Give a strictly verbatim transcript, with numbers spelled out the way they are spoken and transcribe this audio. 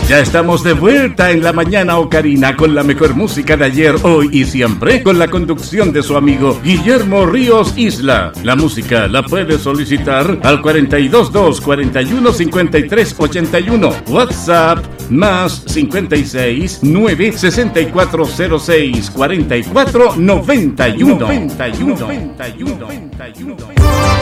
Ya estamos de vuelta en la mañana ocarina con la mejor música de ayer, hoy y siempre, con la conducción de su amigo Guillermo Ríos Isla. La música la puede solicitar al cuatro dos dos, cuarenta y uno, cincuenta y tres ochenta y uno. WhatsApp más cincuenta y seis, nueve, sesenta y cuatro cero seis, cuarenta y cuatro noventa y uno. noventa y uno. noventa y uno. noventa y uno.